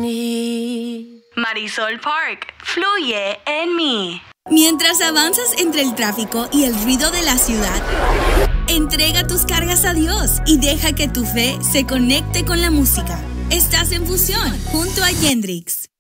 mí. Marisol Park, fluye en mí. Mientras avanzas entre el tráfico y el ruido de la ciudad, entrega tus cargas a Dios y deja que tu fe se conecte con la música. Estás en Fusión junto a Gendrix.